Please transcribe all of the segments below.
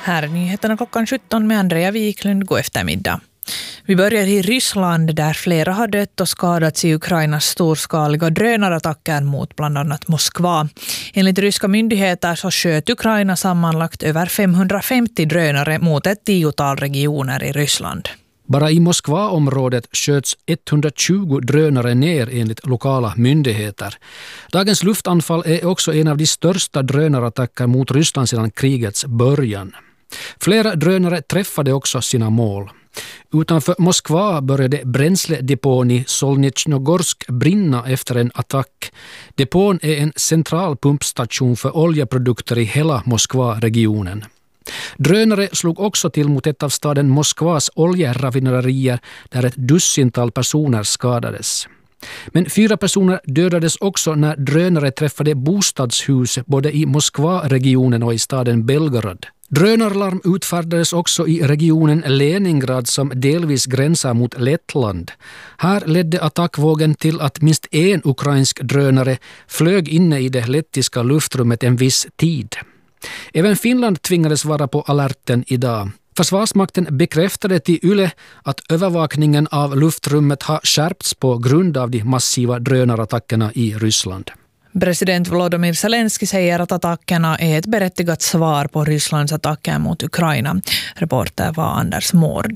Här är nyheterna klockan 17 med Andrea Wiklund. God eftermiddag. Vi börjar i Ryssland där flera har dött och skadats i Ukrainas storskaliga drönarattacker mot bland annat Moskva. Enligt ryska myndigheter så sköt Ukraina sammanlagt över 550 drönare mot ett 10-tal regioner i Ryssland. Bara i Moskva-området sköts 120 drönare ner enligt lokala myndigheter. Dagens luftanfall är också en av de största drönarattacker mot Ryssland sedan krigets början. Flera drönare träffade också sina mål. Utanför Moskva började bränsledepån i Solnitjnogorsk brinna efter en attack. Depån är en central pumpstation för oljeprodukter i hela Moskva-regionen. Drönare slog också till mot ett av staden Moskvas oljeraffinaderier där ett dussintal personer skadades. Men 4 personer dödades också när drönare träffade bostadshus både i Moskva-regionen och i staden Belgorod. Drönarlarm utfärdades också i regionen Leningrad som delvis gränsar mot Lettland. Här ledde attackvågen till att minst en ukrainsk drönare flög inne i det lettiska luftrummet en viss tid. Även Finland tvingades vara på alerten idag. Försvarsmakten bekräftade till Yle att övervakningen av luftrummet har skärpts på grund av de massiva drönarattackerna i Ryssland. President Volodymyr Zelensky säger att attackerna är ett berättigat svar på Rysslands attacker mot Ukraina. Reporter var Anders Mård.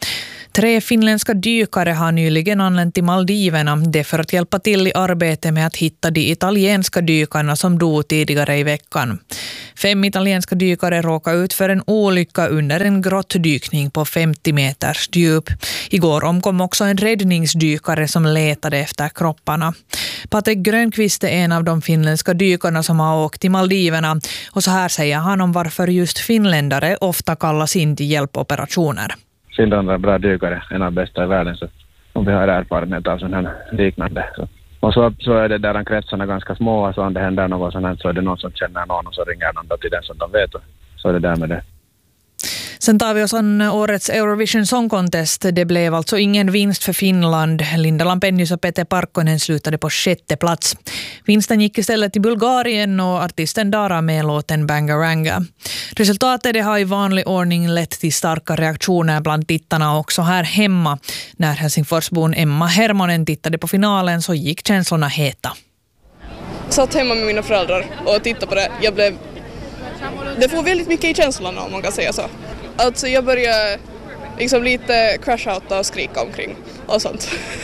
3 finländska dykare har nyligen anlänt till Maldiverna. Det för att hjälpa till i arbetet med att hitta de italienska dykarna som dog tidigare i veckan. 5 italienska dykare råkade ut för en olycka under en grottdykning på 50 meters djup. Igår omkom också en räddningsdykare som letade efter kropparna. Patrik Grönqvist är en av de finländska dykarna som har åkt till Maldiverna. Och så här säger han om varför just finländare ofta kallas in till hjälpoperationer. Finland är bra dykare, en av bästa i världen, så om vi har erfarenhet av sån här liknande. Och så är det där kretsarna ganska små, och så om det händer något sånt här så är det någon som känner någon och så ringer någon till den som de vet, och så är det där med det. Sen tar vi oss an årets Eurovision Song Contest. Det blev alltså ingen vinst för Finland. Linda Lampenius och Peter Parkkonen slutade på 6:e plats. Vinsten gick istället till Bulgarien och artisten Dara med låten Bangaranga. Resultatet det har i vanlig ordning lett till starka reaktioner bland tittarna också här hemma. När Helsingforsbon Emma Hermonen tittade på finalen så gick känslorna heta. Jag satt hemma med mina föräldrar och tittade på det. Det får väldigt mycket i känslorna om man kan säga så. Alltså jag började liksom lite crash-outa och skrika omkring och sånt.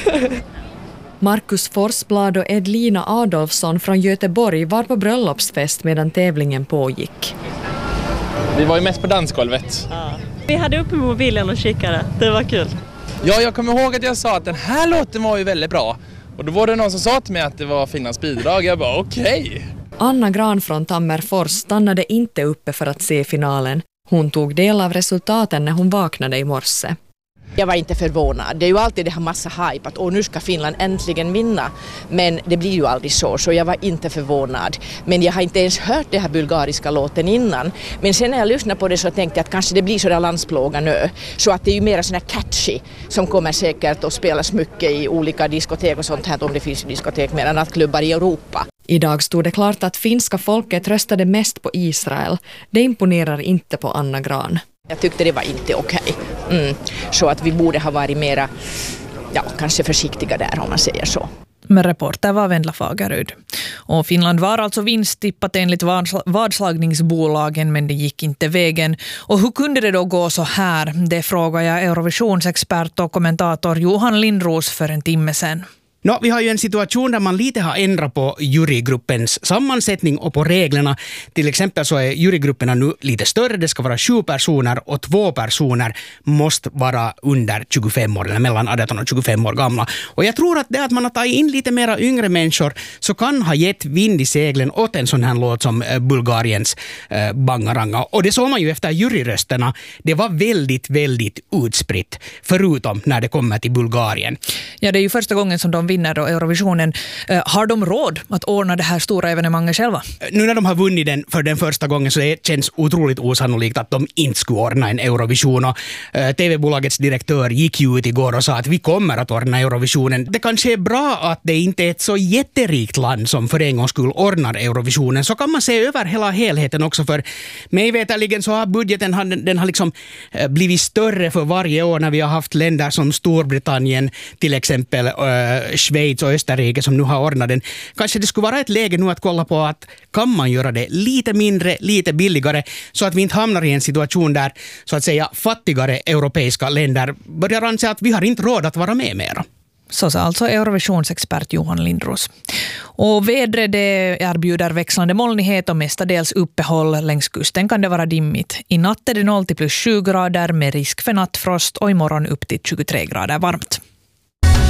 Marcus Forsblad och Edlina Adolfsson från Göteborg var på bröllopsfest medan tävlingen pågick. Vi var ju mest på dansgolvet. Ja. Vi hade uppe mobilen och kikade. Det var kul. Ja, jag kommer ihåg att jag sa att den här låten var ju väldigt bra. Och då var det någon som sa till mig att det var Finlands bidrag. Jag bara okej. Anna Gran från Tammerfors stannade inte uppe för att se finalen. Hon tog del av resultaten när hon vaknade i morse. Jag var inte förvånad. Det är ju alltid det här massa hype att nu ska Finland äntligen vinna. Men det blir ju aldrig så jag var inte förvånad. Men jag har inte ens hört den här bulgariska låten innan. Men sen när jag lyssnade på det så tänkte jag att kanske det blir så där landsplåga nu. Så att det är ju mer sån här catchy som kommer säkert att spelas mycket i olika diskotek och sånt här, om det finns diskotek mer än nattklubbar i Europa. Idag stod det klart att finska folket röstade mest på Israel. Det imponerar inte på Anna Gran. Jag tyckte det var inte okej. Så att vi borde ha varit mera, kanske försiktiga där om man säger så. Men reporter var Vendla Fagerud. Och Finland var alltså vinsttippat enligt vadslagningsbolagen, men det gick inte vägen. Och hur kunde det då gå så här? Det frågar jag Eurovisionsexpert och kommentator Johan Lindros för en timme sedan. Vi har ju en situation där man lite har ändrat på jurygruppens sammansättning och på reglerna. Till exempel så är jurygrupperna nu lite större. Det ska vara 7 personer och 2 personer måste vara under 25 år eller mellan 18 och 25 år gamla. Och jag tror att det att man har tagit in lite mera yngre människor så kan ha gett vind i seglen åt en sån här låt som Bulgariens Bangaranga. Och det såg man ju efter juryrösterna. Det var väldigt, väldigt utspritt förutom när det kommer till Bulgarien. Ja, det är ju första gången som de vinner då Eurovisionen. Har de råd att ordna det här stora evenemanget själva? Nu när de har vunnit den för den första gången så det känns otroligt osannolikt att de inte skulle ordna en Eurovision. Och TV-bolagets direktör gick ju ut igår och sa att vi kommer att ordna Eurovisionen. Det kanske är bra att det inte är ett så jätterikt land som för en gång skulle ordna Eurovisionen. Så kan man se över hela helheten också, för mig veterligen så har budgeten den har liksom blivit större för varje år när vi har haft länder som Storbritannien, till exempel Schweiz och Österrike som nu har ordnat den. Kanske det skulle vara ett läge nu att kolla på att kan man göra det lite mindre, lite billigare så att vi inte hamnar i en situation där så att säga fattigare europeiska länder börjar anse att vi har inte råd att vara med mera. Så sa alltså Eurovisionsexpert Johan Lindros. Och vädret det erbjuder växlande molnighet och mestadels uppehåll. Längs kusten kan det vara dimmigt. I natt är det 0 till +7 grader med risk för nattfrost och imorgon upp till 23 grader varmt.